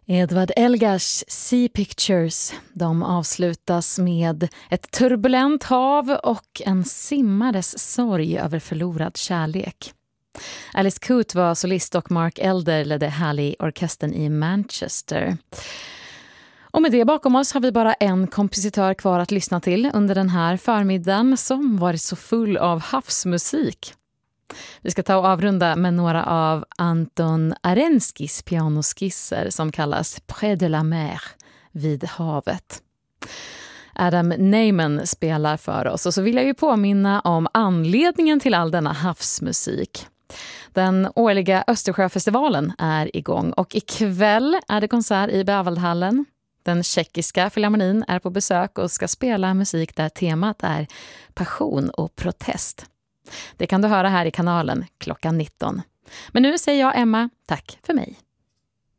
Edvard Elgars Sea Pictures. De avslutas med ett turbulent hav och en simmares sorg över förlorad kärlek. Alice Coote var solist och Mark Elder ledde Halley-orkestern i Manchester. Och med det bakom oss har vi bara en kompositör kvar att lyssna till under den här förmiddagen som varit så full av havsmusik. Vi ska ta och avrunda med några av Anton Arenskis pianoskisser som kallas Près de la mer, vid havet. Adam Neyman spelar för oss och så vill jag ju påminna om anledningen till all denna havsmusik. Den årliga Östersjöfestivalen är igång och ikväll är det konsert i Bävaldhallen. Den tjeckiska filharmonin är på besök och ska spela musik där temat är passion och protest. Det kan du höra här i kanalen klockan 19. Men nu säger jag Emma, tack för mig.